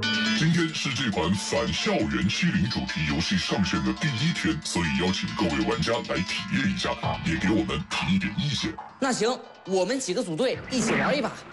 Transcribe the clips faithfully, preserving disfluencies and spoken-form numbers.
今天是这款反校园欺凌主题游戏上线的第一天，所以邀请各位玩家来体验一下，也给我们提一点意见。 那行，我们几个组队一起玩一把。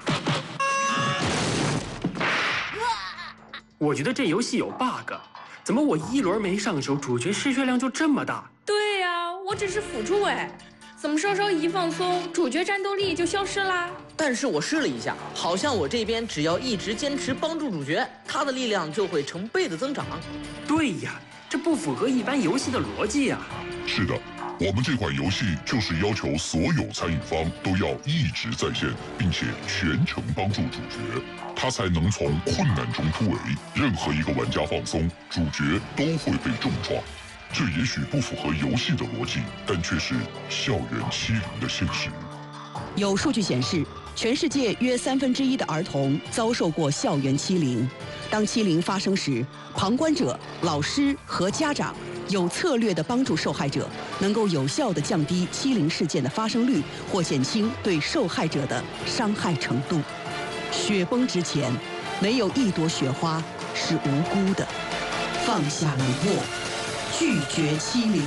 我觉得这游戏有 bug， 怎么我一轮没上手，主角失血量就这么大？ 对呀、啊，我只是辅助哎，怎么稍稍一放松，主角战斗力就消失啦？ 但是我试了一下，好像我这边只要一直坚持帮助主角，他的力量就会成倍的增长。 对呀，这不符合一般游戏的逻辑呀。 是的，我们这款游戏就是要求所有参与方都要一直在线，并且全程帮助主角，他才能从困难中突围。任何一个玩家放松，主角都会被重创。这也许不符合游戏的逻辑，但却是校园欺凌的现实。 有数据显示，全世界约三分之一的儿童遭受过校园欺凌。当欺凌发生时，旁观者、老师和家长有策略地帮助受害者，能够有效地降低欺凌事件的发生率，或减轻对受害者的伤害程度。雪崩之前，没有一朵雪花是无辜的。放下冷漠，拒绝欺凌。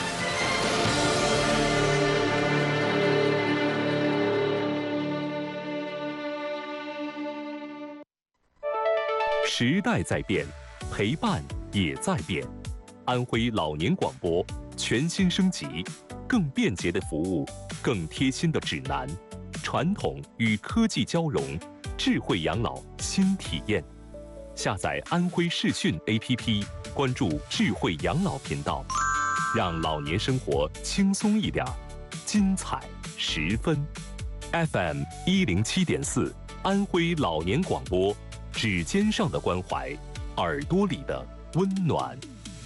时代在变，陪伴也在变。安徽老年广播全新升级，更便捷的服务，更贴心的指南，传统与科技交融，智慧养老新体验。下载安徽视讯 A P P， 关注智慧养老频道，让老年生活轻松一点，精彩十分。F M 一零七点四，安徽老年广播，指尖上的关怀，耳朵里的温暖。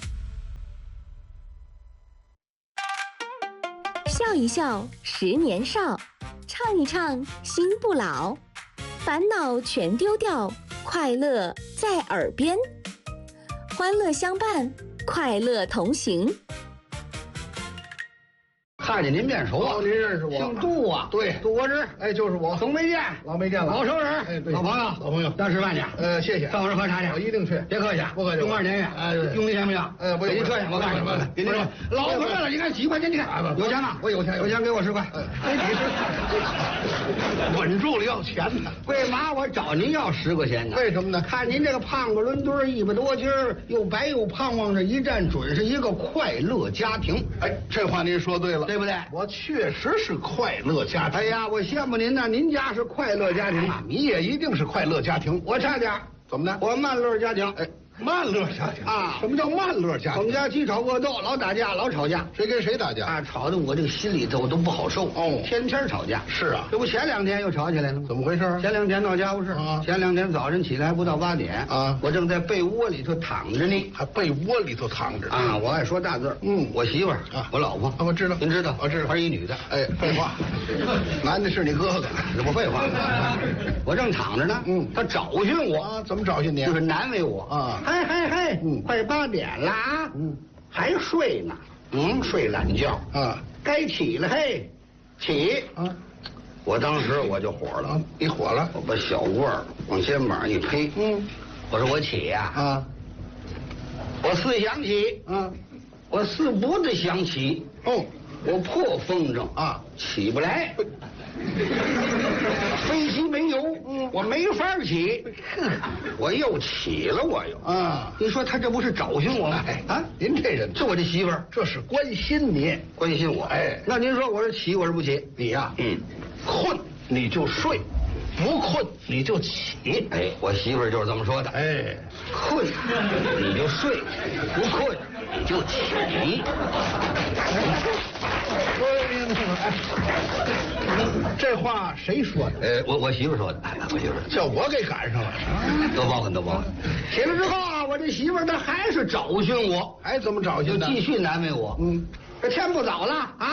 笑一笑，十年少；唱一唱，心不老。烦恼全丢掉，快乐在耳边。欢乐相伴，快乐同行。 看见您面熟啊！ 哦，您认识我？ 姓杜啊？ 对， 杜国之。 哎，就是我。 从没见， 老没见了。 老熟人。 哎，对， 老朋友， 老朋友。 要吃饭去？ 呃，谢谢。 上我这喝茶去。 我一定去。 别客气， 不客气。 用二年月。 哎，对。 用您钱不行？ 呃，不给您车去，我告诉你，给您说。老朋友了，你看几块钱？你看有钱吗？ 我有钱， 有钱给我十块。 哎，你是稳住了要钱呢？ 为嘛我找您要十块钱呢？ 为什么呢？ 看您这个胖不伦敦，一百多斤儿，又白又胖，往这一站，准是一个快乐家庭。 哎，这话您说对了， 对不对？ 我确实是快乐家庭。 哎呀，我羡慕您呢，您家是快乐家庭啊， 你也一定是快乐家庭。 我差点， 怎么的？ 我慢乐家庭。 哎，慢乐家庭啊？ 什么叫慢乐家庭？ 我们家鸡吵恶斗，老打架，老吵架， 谁跟谁打架啊？吵得我这个心里头都不好受。 哦， 天天吵架。 是啊， 这不前两天又吵起来了吗？ 怎么回事？ 前两天闹家务事啊。前两天早晨起来不到八点啊， 我正在被窝里头躺着呢， 还被窝里头躺着啊。我爱说大字，嗯，我媳妇儿啊，我老婆， 我知道， 您知道， 我知道， 还是一女的。 哎，废话，男的是你哥哥， 这不废话吗？我正躺着呢， 嗯， 他找寻我啊，怎么找寻你？ 就是难为我啊。 嘿嘿嘿， 嗯， 快八点了啊，嗯，还睡呢，嗯，睡懒觉啊， 该起了嘿，起啊。 我当时我就火了， 你火了？ 我把小棍儿往肩膀上一推， 嗯， 我说我起呀， 啊， 我似想起， 啊， 我似不的想起， 哦， 我破风筝啊， 起不来，飞机没油，嗯，我没法起，我又起了，我又啊， 你说他这不是找寻我吗？ 哎啊，您这人， 就我这媳妇儿， 这是关心您， 关心我， 哎， 那您说我是起，我是不起？ 你呀， 嗯， 困你就睡，不困你就起， 哎，我媳妇儿就是这么说的， 哎， 困你就睡，不困你就起。 这话谁说的？ 呃，我我媳妇说的，哎，我媳妇叫我给赶上了， 多包涵多包涵。起来之后啊，我这媳妇她还是找寻我， 还怎么找寻就呢？ 继续难为我。 嗯， 这天不早了啊，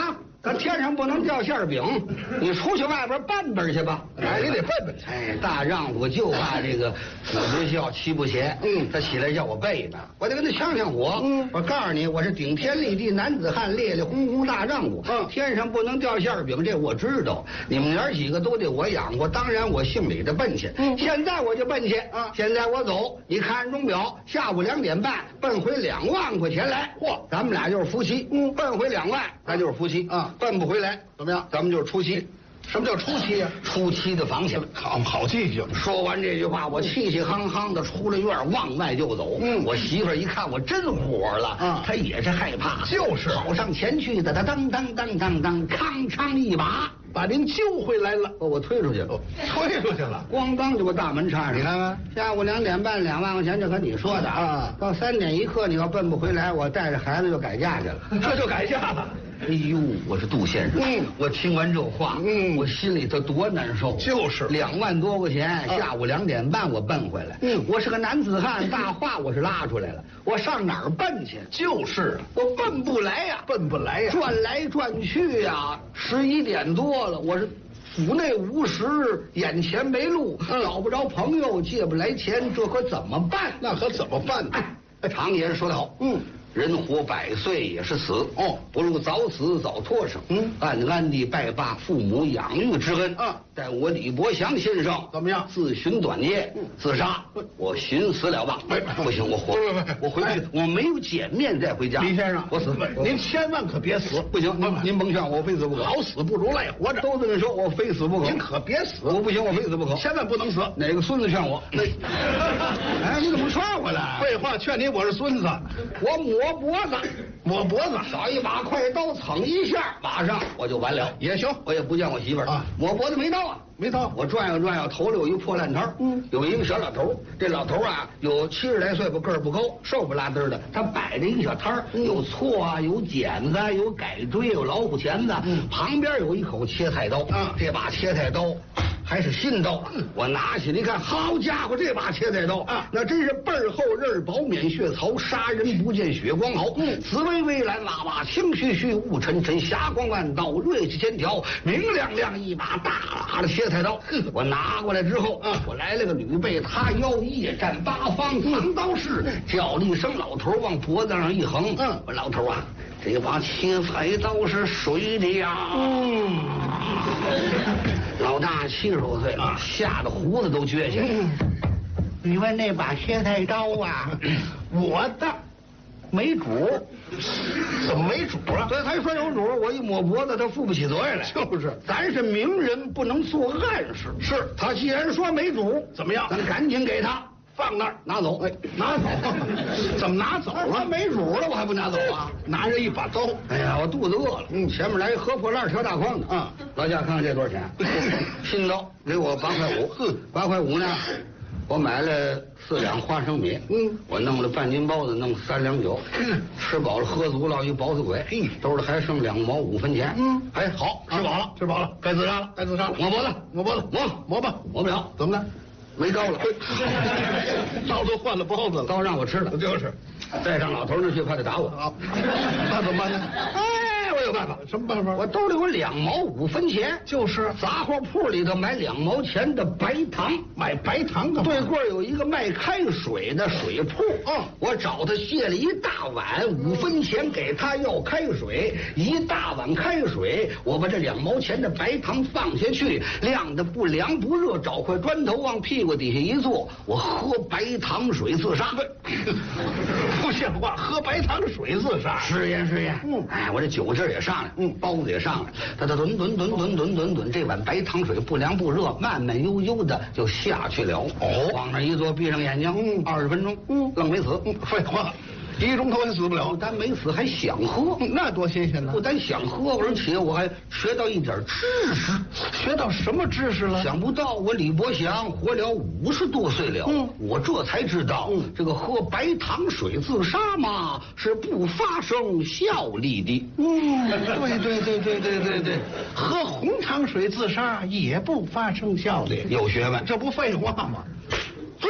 咱天上不能掉馅饼，你出去外边奔奔去吧。 哎，你得奔奔去。 哎，大丈夫就怕这个死不孝，妻不贤。嗯，他起来叫我背呢，我得跟他呛呛火。嗯，我告诉你，我是顶天立地男子汉，烈烈轰轰大丈夫。嗯，天上不能掉馅饼，这我知道。你们娘几个都得我养活，当然我姓李的奔去。嗯，现在我就奔去。啊，现在我走，你看钟表，下午两点半，奔回两万块钱来。嚯，咱们俩就是夫妻。嗯，奔回两万，咱就是夫妻。啊，奔不回来怎么样？咱们就是初七。 什么叫初七呀？ 初七的房钱， 好好记性。 说完这句话，我气气哼哼的出了院，往外就走。嗯，我媳妇儿一看我真火了，啊，她也是害怕， 就是跑上前去的，她当当当当当，吭哧一把把您揪回来了， 把我推出去了， 推出去了， 咣当就把大门插上。你看看，下午两点半两万块钱，这可你说的啊！到三点一刻你要奔不回来，我带着孩子就改嫁去了， 这就改嫁了。 哎呦，我是杜先生。嗯，我听完这话，嗯，我心里头多难受。 就是两万多块钱，啊、下午两点半我奔回来。嗯，我是个男子汉，大话我是拉出来了。我上哪儿奔去？ 就是我奔不来呀， 奔不来呀， 转来转去呀，十一点多了，我是。府内无食，眼前没路，嗯、找不着朋友，借不来钱，这可怎么办？ 那可怎么办呢？ 哎，常言说得好，嗯。人活百岁也是死哦，不如早死早脱生。嗯，安安地拜罢父母养育之恩。啊，待我李伯祥先生怎么样？ 自寻短见，嗯、自杀。我寻死了吧？ 没， 不行，我活。 不不不， 我回去，我没有见面再回家。 李先生， 我死。 您千万可别死。 不行，您您甭劝我，非死不可。 好死不如赖活着。 都这么说，我非死不可。 您可别死。 我不行，我非死不可。 千万不能死。 哪个孙子劝我？那，哎，你怎么劝我了？ 废话，劝你我是孙子。 我抹脖子。 抹脖子， 少一把快刀，蹭一下，马上我就完了。 也行， 我也不见我媳妇儿啊。抹脖子没刀啊， 没刀。 我转悠转悠，头里有一破烂摊儿，嗯，有一个小老头。这老头啊，有七十来岁吧，个儿不高，瘦不拉嘚的。他摆着一个小摊儿，有锉啊，有剪子，有改锥，有老虎钳子。嗯，旁边有一口切菜刀。啊，这把切菜刀。还是新刀，我拿起来一看，好家伙，这把切菜刀啊，那真是倍儿厚刃薄免血槽，杀人不见血光毫。嗯，紫薇薇蓝娃娃，青须须，雾沉沉，霞光万道，锐气千条，明亮亮一把大大的切菜刀。我拿过来之后，啊，我来了个吕背塌腰，夜战八方，藏刀式，叫了一声，老头往脖子上一横。嗯，我老头啊。这把切菜刀是谁的呀？嗯，老大七十多岁了，吓得胡子都撅起来。嗯、你问那把切菜刀啊，我的，没主。 怎么没主啊？ 对，他说有主，我一抹脖子，他负不起责任来。 就是， 咱是明人，不能做暗事。 是他既然说没主， 怎么样？ 咱赶紧给他。放那儿，拿走。 哎，拿走？怎么拿走了？ 他没主了，我还不拿走啊？ 拿着一把刀。 哎呀，我肚子饿了。嗯，前面来一喝破烂挑大筐的。啊，老贾，看看这多少钱？新刀给我八块五。哼，八块五呢？我买了四两花生米。嗯，我弄了半斤包子，弄三两酒。嗯，吃饱了喝足了，一饱死鬼。嘿，兜里还剩两毛五分钱。嗯，哎，好，吃饱了， 吃饱了， 该自杀了， 该自杀了。 抹脖子， 抹脖子， 抹抹吧， 抹不了， 怎么了？ 没刀了， 刀都换了包子了， 刀让我吃了， 就是， 再上老头那去，怕他打我。 好，那怎么办呢？ 哎，我有办法。 什么办法？ 我兜里有两毛五分钱， 就是杂货铺里头买两毛钱的白糖， 买白糖的。 对过有一个卖开水的水铺，嗯，我找他借了一大碗，五分钱给他要开水，一大碗开水，我把这两毛钱的白糖放下去，晾的不凉不热，找块砖头往屁股底下一坐，我喝白糖水自杀。 不像话，喝白糖水自杀？ 是呀是呀。嗯，哎，我这酒劲儿也上来，嗯，包子也上来，他他吨吨吨吨吨吨吨，这碗白糖水不凉不热，慢慢悠悠的就下去了。哦，往那一坐，闭上眼睛，嗯，二十分钟，嗯，愣没死。 嗯，废话。一个钟头也死不了， 不但没死，还想喝， 那多新鲜呢！ 不但想喝，而且我还学到一点知识。 学到什么知识了？ 想不到我李伯祥活了五十多岁了，嗯，我这才知道，嗯，这个喝白糖水自杀嘛是不发生效力的。 嗯，对对对对对对对，喝红糖水自杀也不发生效力， 有学问， 这不废话吗？ 最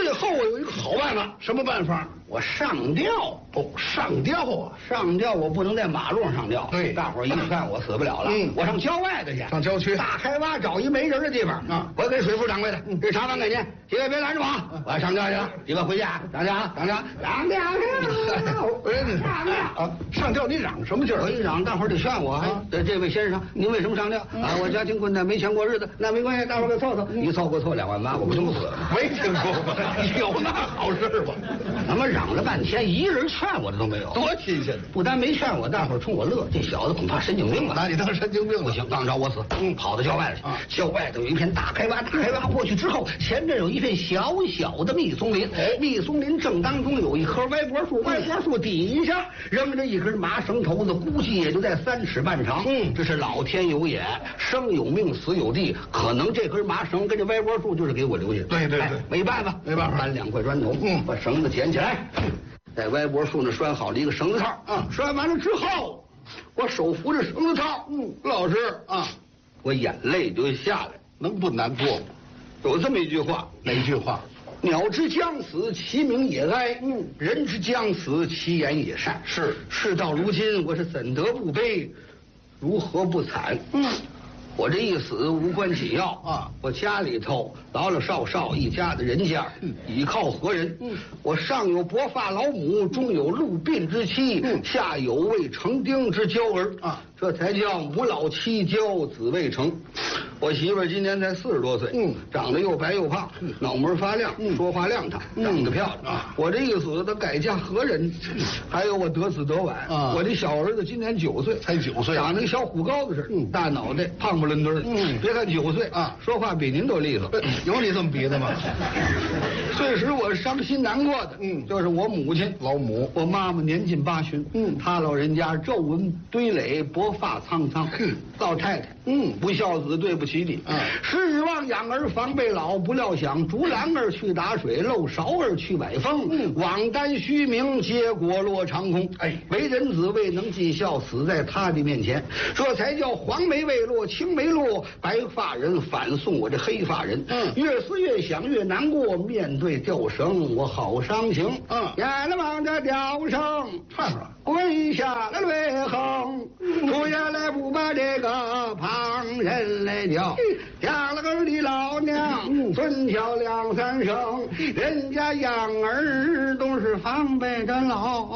最后我有一个好办法， 什么办法？ 我上吊。 哦，上吊啊！ 上吊我不能在马路上上吊， 对， 大伙儿一看我死不了了，嗯，我上郊外的去， 上郊区大开挖找一没人的地方啊，我给水库掌柜的，这查房给您，几位别拦着我，我要上吊去了，你们回家上吊上吊上吊上吊啊！上吊你嚷什么劲儿？ 我一嚷，大伙儿得劝我，哎，这位先生，您为什么上吊啊？我家庭困难，没钱过日子，那没关系，大伙儿给凑凑，一凑够凑两万八，我不就死了？ 没听说过，有那好事吗？ 他妈嚷了半天，一人劝我的都没有。 多新鲜！ 不但没劝我，大伙儿冲我乐。这小子恐怕神经病了， 拿你当神经病了。 不行，当着我死。嗯，跑到郊外了去。啊，郊外头有一片大开挖，大开挖过去之后，前面有一片小小的密松林。哎，密松林正当中有一棵歪脖树，歪脖树底下扔着一根麻绳头子，估计也就在三尺半长。嗯，这是老天有眼，生有命，死有地。可能这根麻绳跟这歪脖树就是给我留下的。 对对对， 没办法， 没办法， 搬两块砖头，嗯，把绳子捡起来。在歪脖树那拴好了一个绳子套，啊，拴完了之后，我手扶着绳子套，嗯，老师啊，我眼泪就下来， 能不难过吗？ 有这么一句话， 哪一句话？ 鸟之将死，其鸣也哀；嗯，人之将死，其言也善。 是， 事到如今，我是怎得不悲，如何不惨？嗯。我这一死无关紧要啊！我家里头老老少少一家的人家，嗯，倚靠何人？嗯，我上有薄发老母，中有禄鬓之妻，嗯，下有未成丁之娇儿啊，这才叫母老妻娇子未成。我媳妇儿今年才四十多岁，嗯，长得又白又胖，嗯，脑门发亮，嗯，说话亮堂，长得漂亮啊！我这一死，她改嫁何人？还有我得子得晚啊！我这小儿子今年九岁， 才九岁， 长得跟小虎羔子似的，嗯，大脑袋，胖不伦敦的，嗯，别看九岁啊，说话比您都利索。 有你这么比的吗？ 最使我伤心难过的，嗯，就是我母亲老母， 我妈妈年近八旬，嗯，她老人家皱纹堆垒，薄发苍苍，哼，老太太，嗯，不孝子，对不起你，嗯，时指望养儿防备老，不料想竹篮儿去打水，漏勺儿去崴风，嗯，枉担虚名，结果落长空。哎，为人子未能尽孝，死在他的面前，这才叫黄梅未落，青梅落，白发人反送我这黑发人。嗯，越思越想越难过，面对吊绳我好伤情。嗯，眼了望着吊绳， 唱上， 跪下了泪横，出下来不把这个旁人来叫，嫁了个李老娘，尊俏两三声，人家养儿都是防备着老。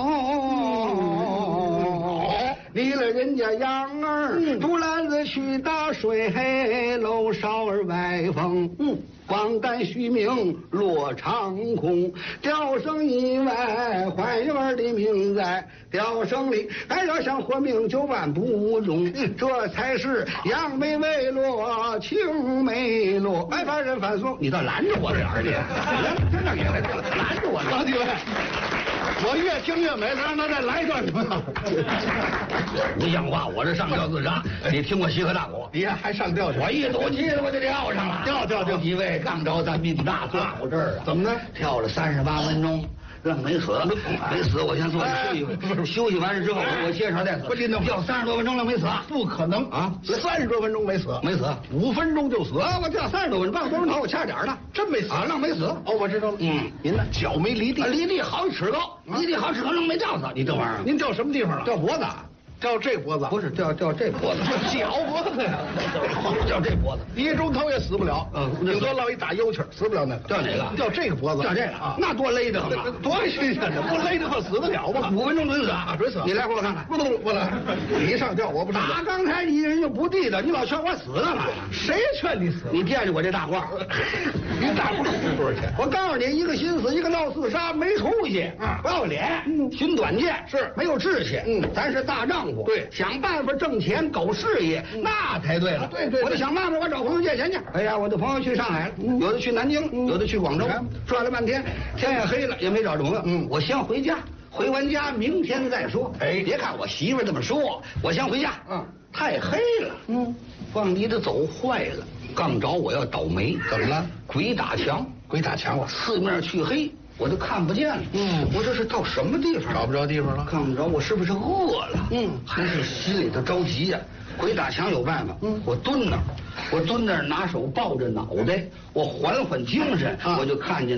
离了人家养儿，竹篮子去打水，漏勺儿崴风，嗯，枉担虚名落长空。吊绳以外，换一儿的命在吊绳里，还要想活命就万不中，这才是杨梅未落，青梅落。白发人反送，你倒拦着我点儿去，真的给拦着我， 老几位。我越听越美，让他再来一段怎么样？ 不像话！我这上吊自杀，你听过西河大鼓？ 你还上吊去？ 我一赌气我就跳上了， 跳跳跳！ 几位刚着咱命大坐我这儿啊？ 怎么呢？ 跳了三十八分钟。愣没死，没死，我先坐下休息会儿。休息完了之后，我接着再死。 不，你等跳三十多分钟了没死？ 不可能啊！三十多分钟没死， 没死， 五分钟就死啊！我跳三十多分钟，半个多钟头，我掐点呢， 真没死啊！愣没死。 哦，我知道了。嗯，您呢？脚没离地， 离地好几尺高，离地好几尺高，愣没吊死。你这玩意儿， 您吊什么地方了？ 吊脖子。 吊这脖子不是吊吊这脖子， 脚脖子呀， 吊这脖子， 一个钟头也死不了。嗯，顶多落一打悠气，死不了那个。 吊哪个？ 吊这个脖子， 吊这个啊，那多勒得慌啊！ 多新鲜的，不勒得慌死得了吗？ 五分钟准死啊，准死！ 你来给我看看， 不不不来，你上吊我不上。 打刚才你人就不地道，你老劝我死干嘛呀？ 谁劝你死？ 你惦记我这大褂， 你大褂值多少钱？ 我告诉你，一个心死，一个闹自杀，没出息啊，不要脸，寻短见， 是没有志气。嗯，咱是大丈夫， 对， 想办。办法挣钱搞事业，那才对了。 对对， 我得想办法，我找朋友借钱去。哎呀，我的朋友去上海了，有的去南京，有的去广州，转了半天，天也黑了，也没找着朋友。嗯，我先回家，回完家明天再说。哎，别看我媳妇这么说，我先回家。嗯，太黑了。嗯，往里头走坏了，刚着我要倒霉。 怎么了？ 鬼打墙， 鬼打墙了， 四面黢黑。我都看不见了，嗯，我这是到什么地方？ 找不着地方了， 看不着，我是不是饿了？嗯，还是心里头着急呀、啊？鬼打墙有办法，嗯，我蹲那儿，我蹲那儿拿手抱着脑袋，我缓缓精神，啊、我就看见道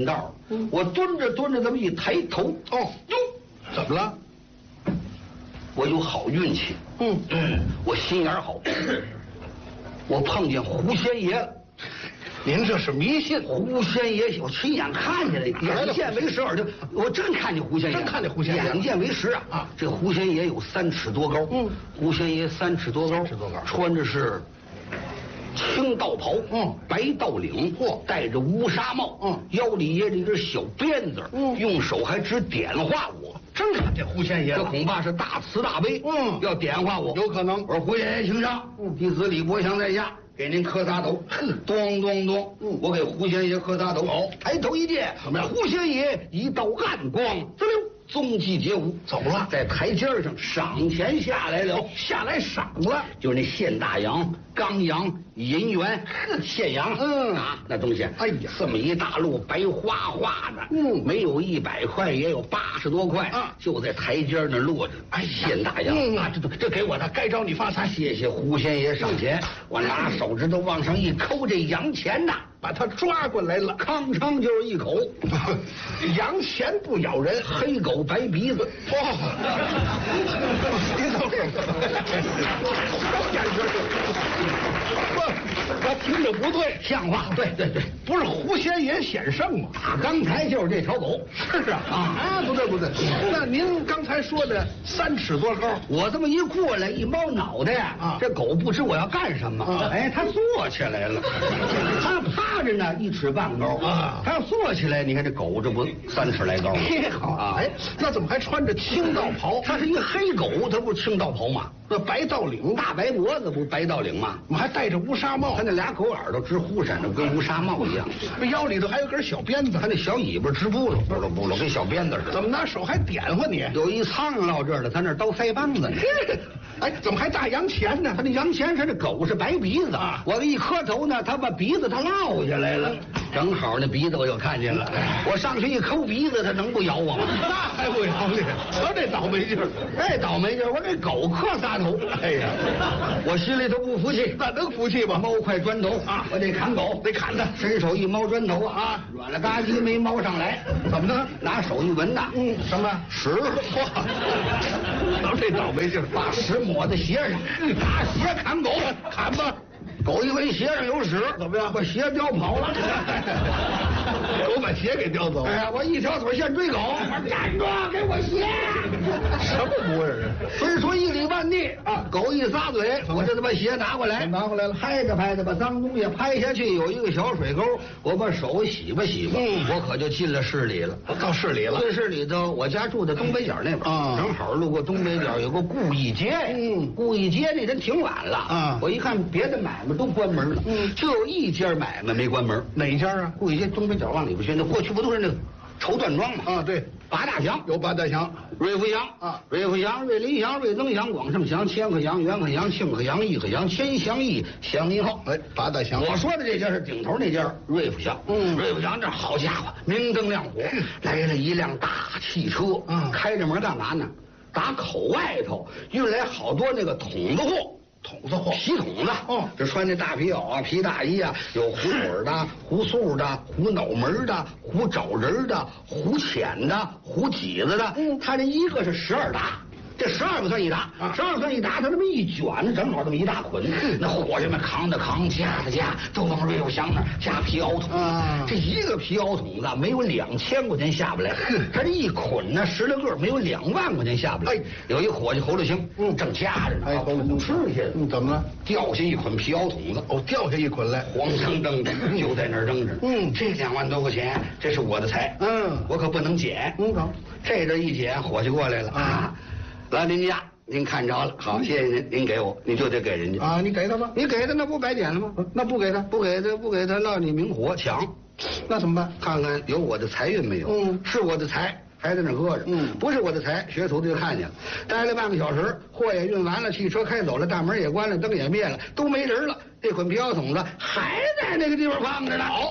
嗯，我蹲着蹲着，这么一抬头，哦哟， 怎么了？ 我有好运气。嗯嗯，我心眼好，我碰见狐仙爷了。 您这是迷信。 狐仙爷，我亲眼看见了，眼见为实，耳就我真看见狐仙爷， 真看见狐仙爷， 眼见为实啊！啊，这狐仙爷有三尺多高。嗯，狐仙爷三尺多高，三尺多高，穿着是青道袍，嗯，白道领，嚯，戴着乌纱帽，嗯，腰里掖着一根小鞭子，嗯，用手还指点化我。 真看见狐仙爷了， 这恐怕是大慈大悲，嗯，要点化我， 有可能。 我说狐仙爷请上，嗯，弟子李伯祥在下，给您磕仨头，咚咚咚，嗯，我给狐仙爷磕仨头，好，抬头一见，怎么样？狐仙爷一道暗光，滋溜，踪迹皆无， 走了， 在台阶上赏钱下来了， 下来赏了， 就是那现大洋、刚洋、银元、现洋，嗯啊，那东西，哎呀，这么一大摞白花花的，嗯，没有一百块，也有八十多块啊，就在台阶那落着。哎，现大洋，嗯啊，这这给我的，该找你发财。谢谢狐仙爷上前，我拿手指头往上一抠，这洋钱呐， 把他抓过来了， 吭哧就是一口， 洋钱不咬人， 黑狗白鼻子。 哦，你等会儿，什么眼神？不，我听着不对， 像话。对对对， 不是狐仙爷显圣吗？ 他刚才就是这条狗。 是啊，啊啊，不对不对，那您刚才说的三尺多高， 我这么一过来一猫脑袋啊，这狗不知我要干什么，啊、哎，它坐起来了，它趴着呢，一尺半高啊，它要坐起来，你看这狗这不三尺来高吗？ 好啊，哎，那怎么还穿着青道袍？ 它是一黑狗，它不是青道袍吗？ 那白道领， 大白脖子不白道领吗？ 我还戴着乌纱帽， 他那俩狗耳朵直呼闪着，跟乌纱帽一样。 这腰里头还有根小鞭子， 他那小尾巴直扑噜扑噜扑噜，跟小鞭子似的。 怎么拿手还点活你？ 有一苍蝇落这儿了，他那叨腮帮子呢。 哎，怎么还大洋钱呢？ 他那洋钱是这狗是白鼻子啊，我这一磕头呢，他把鼻子他落下来了，正好那鼻子我就看见了。我上去一抠鼻子，他能不咬我吗？ 那还不咬你？瞧这倒霉劲儿， 这倒霉劲儿，我给狗磕仨头。哎呀，我心里头不服气， 那能服气吗？ 猫块砖头啊，我得砍狗， 得砍它。 伸手一猫砖头啊，软了吧唧没猫上来， 怎么呢？ 拿手一闻呐， 嗯，什么屎？ 哇，瞧这倒霉劲儿， 把屎抹在鞋上，拿鞋砍狗， 砍吧。 狗一闻鞋上有屎， 怎么样？ 把鞋叼跑了。 狗把鞋给叼走。 哎呀，我一条腿先追狗，我站住，给我鞋！ 什么模样啊？ 分说一里半地啊！狗一撒嘴，我就得把鞋拿过来， 拿过来了， 拍着拍着把脏东西拍下去，有一个小水沟，我把手洗吧洗吧，嗯，我可就进了市里了。 到市里了。 进市里头，我家住在东北角那边啊，正好路过东北角有个顾义街，嗯，顾义街那人挺晚了啊，我一看别的买卖都关门了，嗯，就有一家买卖没关门， 哪家啊？ 顾义街东北角往里边去，那过去不都是那个绸缎庄吗？ 啊，对， 八大祥有八大祥， 瑞福祥啊，瑞福祥、瑞林祥、瑞增祥、广盛祥、千鹤祥、元鹤祥、庆鹤祥、义鹤祥、千祥义、祥银号。 哎，八大祥。 我说的这家是顶头那家瑞福祥。嗯，瑞福祥这好家伙，明灯亮火，来了一辆大汽车，嗯，开着门干嘛呢？打口外头运来好多那个筒子货。 筒子货， 皮筒子，哦，这穿那大皮袄啊、皮大衣啊，有糊腿的、糊素的、糊脑门的、糊肘人的、糊浅的、糊脊子的。嗯，他这一个是十二打，这十二个算一打，十二个算一打，他这么一卷，正好这么一大捆。那伙计们扛的扛，夹的夹，都往瑞福祥那儿夹皮袄筒。啊，这一个皮袄筒子没有两千块钱下不来，他这一捆呢，十来个没有两万块钱下不来。哎，有一伙计侯六星，嗯，正夹着呢，哎，侯六星吃去， 嗯，怎么了？ 掉下一捆皮袄筒子， 哦，掉下一捆来， 黄澄澄的，就在那儿扔着。嗯，这两万多块钱，这是我的财，嗯，我可不能捡。嗯，好，这这一捡，伙计过来了啊。来您家，您看着了，好，谢谢您，您给我，你就得给人家啊，你给他吧， 你给他那不白捡了吗？ 那不给他， 不给他，不给他，闹你明火抢， 那怎么办？ 看看有我的财运没有？嗯，是我的财，还在那搁着。嗯，不是我的财，学徒弟就看见了，待了半个小时，货也运完了，汽车开走了，大门也关了，灯也灭了，都没人了。这捆皮袄筒子还在那个地方放着呢。好，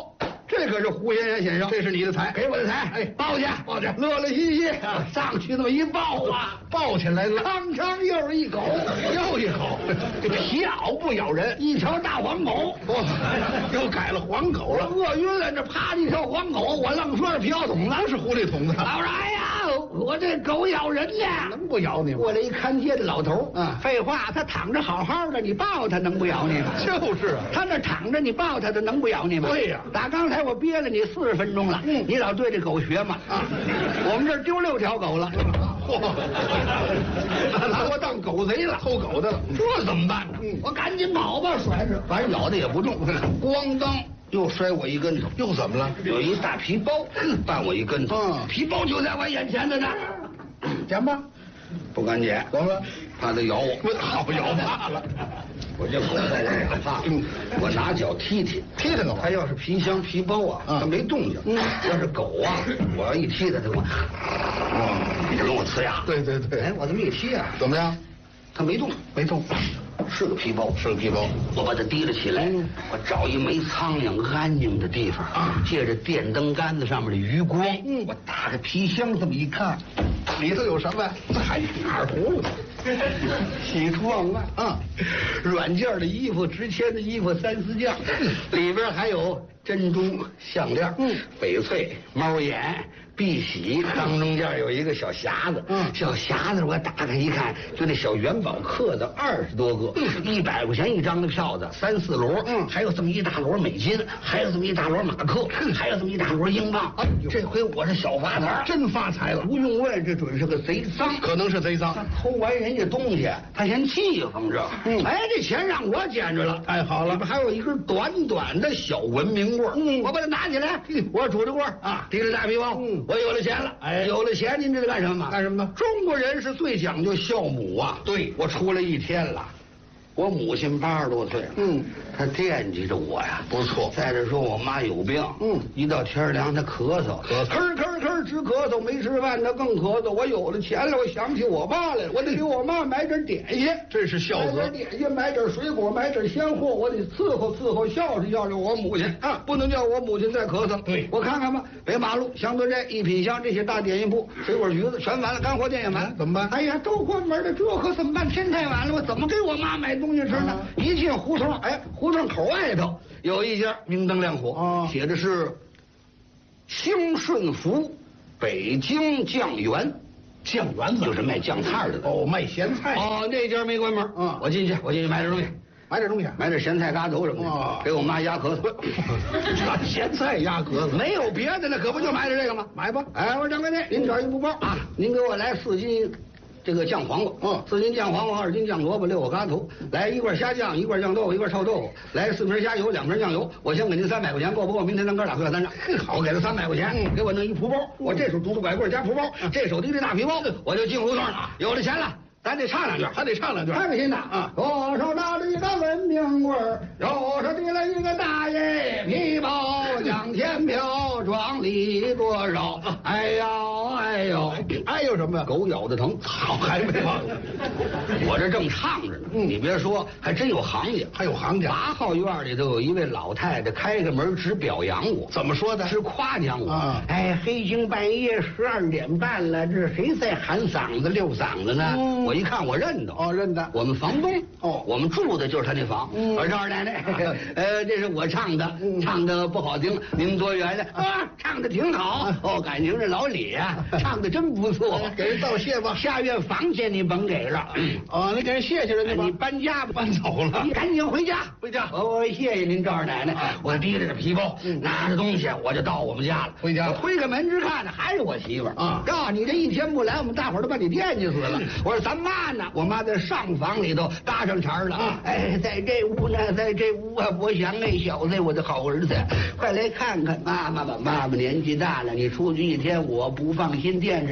这可是胡先生先生， 这是你的财， 给我的财， 哎， 抱去， 抱去， 乐乐嘻嘻，上去那么一抱啊， 抱起来了， 嘡嘡又是一口， 又一口， 这皮袄不咬人，一条大黄狗， 哇，又改了黄狗了， 饿晕了，这趴着一条黄狗，我愣说是皮袄筒子， 不是狐狸筒子。 老说哎呀，我这狗咬人呢， 能不咬你吗？ 过来一看街的老头， 啊， 废话，他躺着好好的，你抱他能不咬你吗？ 就是啊， 他那躺着，你抱他，他能不咬你吗？ 对呀， 打刚才我憋了你四十分钟了，嗯，你老对这狗学嘛啊？我们这儿丢六条狗了， 嚯，拿我当狗贼了，偷狗的了， 这怎么办呢？嗯，我赶紧跑吧，甩着，反正咬的也不重，咣当又摔我一跟头， 又怎么了？ 有一大皮包绊我一跟头，嗯，皮包就在我眼前的呢， 捡吧， 不敢捡， 怎么了？ 怕它咬我， 好咬怕了。 我这狗在我也怕，嗯，我拿脚踢踢， 踢它干嘛？ 它要是皮箱皮包啊，它没动静；嗯，要是狗啊，我要一踢它，它我，哇，你就跟我呲牙。 对对对， 哎，我这么一踢啊， 怎么样？ 它没动， 没动， 是个皮包， 是个皮包。 我把它提了起来，嗯、我找一没苍蝇安静的地方啊，借着电灯杆子上面的余光，嗯，我打开皮箱这么一看， 里头有什么？ 嗨，二葫芦。喜出望外啊！软件的衣服、值钱的衣服、三丝匠，里边还有珍珠项链、嗯，翡翠、猫眼、碧玺，当中间有一个小匣子，嗯，小匣子我打开一看，就那小元宝刻的二十多个，一百块钱一张的票子，三四摞，嗯，还有这么一大摞美金，还有这么一大摞马克，还有这么一大摞英镑。哎，这回我是小发财， 真发财了！ 不用问，这准是个贼赃， 可能是贼赃。 他偷完人家东西，他嫌气愤这，嗯，哎，这钱让我捡着了， 太好了。 里边还有一根短短的小文明棍，嗯，我把它拿起来，我说拄着棍啊，提着大皮包，嗯，我有了钱了，哎，有了钱，您知道干什么吗？ 干什么呢？ 中国人是最讲究孝母啊。 对， 我出来一天了。我母亲八十多岁了，嗯，她惦记着我呀， 不错。 再者说，我妈有病，嗯，一到天凉她咳嗽， 咳咳咳咳直咳嗽，没吃饭她更咳嗽。我有了钱了，我想起我妈来了，我得给我妈买点点心， 这是孝子。 买点点心，买点水果，买点鲜货，我得伺候伺候，孝顺孝顺我母亲啊，不能叫我母亲再咳嗽。 对， 我看看吧，北马路、祥敦镇、一品香这些大点心铺，水果橘子全完了，干货店也完了， 怎么办？ 哎呀，都关门了，这可怎么办？天太晚了，我怎么给我妈买东西吃呢？啊、一进胡同，哎，胡同口外头有一家明灯亮火，啊、写的是兴顺福北京酱园， 酱园就是卖酱菜的哦，卖咸菜哦，那家没关门，嗯，我进去，我进去买点东西。 买点东西， 买点咸菜嘎头什么的，哦、给我妈压咳嗽。 咸菜压咳嗽， 没有别的了，可不就买点这个吗？ 买吧。 哎，我说掌柜的，您找一布包啊，您给我来四斤这个酱黄瓜，嗯，四斤酱黄瓜，二斤酱萝卜，六个嘎头，来一罐虾酱，一罐酱豆腐，一罐臭豆腐，来四瓶虾油，两瓶酱油。我先给您三百块钱，够不够？明天咱哥俩喝三张。好，我给他三百块钱，嗯、给我弄一蒲包。我这手拄着拐棍加蒲包，嗯、这手提着大皮包，我就进胡同了。有了钱了。咱得唱两句， 还得唱两句。 开个心呐啊！左手拿着一个文明棍儿，右手提了一个大爷皮包，将钱票装里多少？哎呦哎呦， 哎呦什么呀？ 狗咬的疼， 好还没忘。 我这正唱着呢，嗯，你别说，还真有行家， 还有行家。 八号院里头有一位老太太开个门只表扬我， 怎么说的？ 是夸奖我啊！ 哎，黑更半夜十二点半了，这是谁在喊嗓子溜嗓子呢？嗯我一看，我认得哦，认得我们房东哦， 我们住的就是他那房。嗯、我说二奶奶，呃，这是我唱的，嗯、唱的不好听，您多原谅啊。唱的挺好，哦，感情这老李啊，唱的真不错， 给人道谢吧。 下月房钱你甭给了， 哦，你给人谢谢人家吧。 你搬家吧， 搬走了， 你赶紧回家， 回家。 我我谢谢您，赵二奶奶。我提着这皮包，拿着东西，我就到我们家了。 回家了， 推开门之看呢，还是我媳妇儿啊。告诉你这一天不来，我们大伙儿都把你惦记死了。我说咱妈呢？我妈在上房里头搭上茬了啊！哎，在这屋呢，在这屋啊，我想那小子，我的好儿子，快来看看妈妈吧！妈妈年纪大了，你出去一天，我不放心惦着你呀。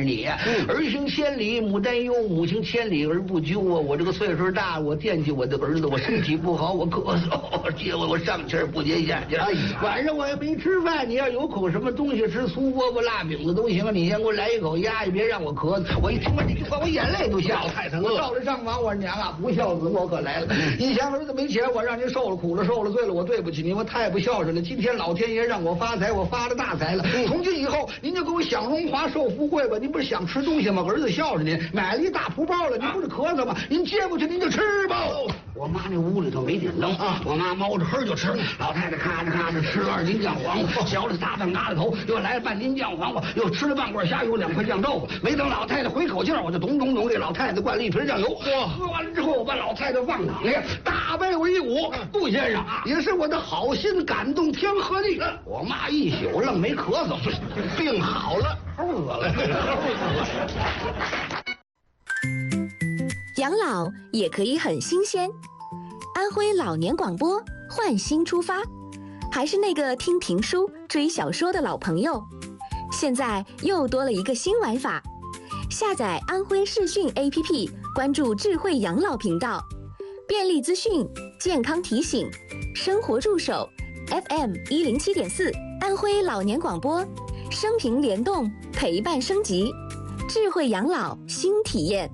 儿行千里母担忧，母行千里而不究啊！我这个岁数大，我惦记我的儿子，我身体不好，我咳嗽，结果我上气儿不接下气。哎呀，晚上我也没吃饭，你要有口什么东西吃，酥饽饽、辣饼子都行，你先给我来一口压压，别让我咳。我一听完这句话，我眼泪都下了。太疼了！我照着上房，我说娘啊，不孝子，我可来了。以前儿子没钱，我让您受了苦了，受了罪了，我对不起您，我太不孝顺了。今天老天爷让我发财，我发了大财了。从今以后，您就给我享荣华受富贵吧。您不是想吃东西吗？儿子孝顺您，买了一大蒲包了，您不是咳嗽吗？您接过去您就吃吧。我妈那屋里头没点灯啊，我妈猫着黑就吃。老太太咔哧咔哧吃了二斤酱黄瓜，嚼了仨蛋疙瘩头，又来了半斤酱黄瓜，又吃了半罐虾油，两块酱豆腐。没等老太太回口气儿，我就咚咚咚给老太太灌了一瓶酱油。哇，喝完了之后，我把老太太往哪呀？大被我一捂，杜先生也是我的好心感动天和地。我妈一宿愣没咳嗽，病好了，齁死了。 养老也可以很新鲜。安徽老年广播换新出发，还是那个听评书、追小说的老朋友，现在又多了一个新玩法。下载安徽视讯 A P P， 关注智慧养老频道，便利资讯、健康提醒、生活助手 F M 一零七点四，安徽老年广播，生平联动，陪伴升级，智慧养老新体验。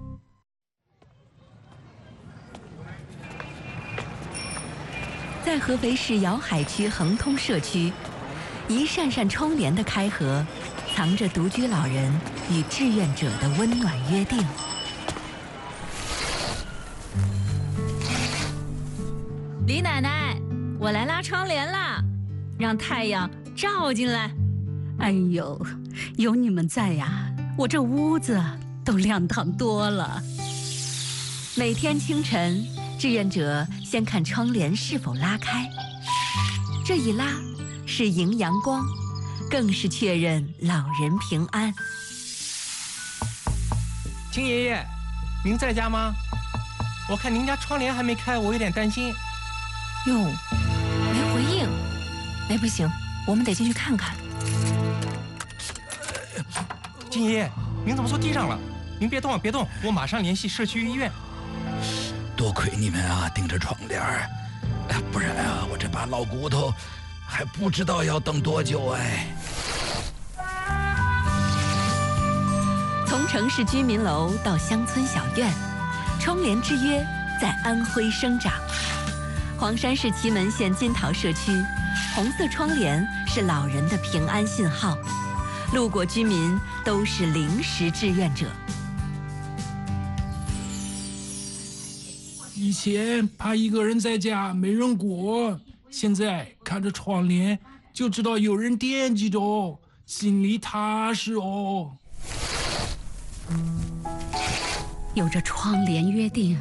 在合肥市瑶海区恒通社区，一扇扇窗帘的开合，藏着独居老人与志愿者的温暖约定。 李奶奶，我来拉窗帘啦，让太阳照进来。 哎呦，有你们在呀，我这屋子都亮堂多了。每天清晨，志愿者先看窗帘是否拉开，这一拉是迎阳光，更是确认老人平安。 金爷爷，您在家吗？我看您家窗帘还没开，我有点担心。 哟，没回应。哎，不行，我们得进去看看。 金爷爷，您怎么坐地上了？您别动啊，别动，我马上联系社区医院。 多亏你们啊，盯着窗帘儿，不然啊，我这把老骨头还不知道要等多久哎。 从城市居民楼到乡村小院，窗帘之约在安徽生长。黄山市祁门县金桃社区，红色窗帘是老人的平安信号，路过居民都是临时志愿者。 以前怕一个人在家没人过，现在看着窗帘就知道有人惦记着，心里踏实哦。 有着窗帘约定，